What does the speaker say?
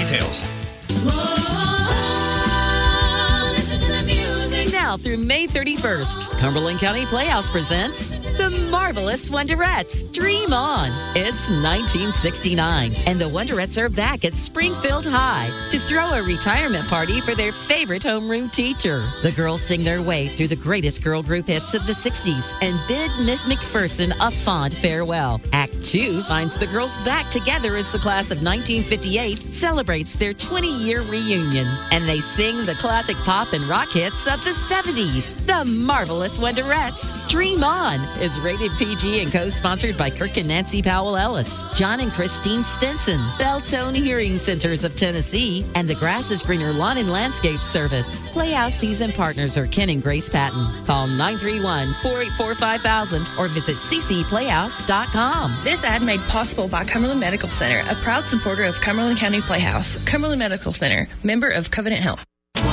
details. Now through May 31st, Cumberland County Playhouse presents The Marvelous Wonderettes. Dream On. It's 1969, and the Wonderettes are back at Springfield High to throw a retirement party for their favorite homeroom teacher. The girls sing their way through the greatest girl group hits of the 60s and bid Miss McPherson a fond farewell. Act 2 finds the girls back together as the class of 1958 celebrates their 20-year reunion, and they sing the classic pop and rock hits of the 70s. The Marvelous Wonderettes. Dream On is rated PG and co-sponsored by Kirk and Nancy Powell Ellis, John and Christine Stinson, Belltone Hearing Centers of Tennessee, and the Grass is Greener Lawn and Landscape Service. Playhouse season partners are Ken and Grace Patton. Call 931-484-5000 or visit ccplayhouse.com. This ad made possible by Cumberland Medical Center, a proud supporter of Cumberland County Playhouse. Cumberland Medical Center, member of Covenant Health.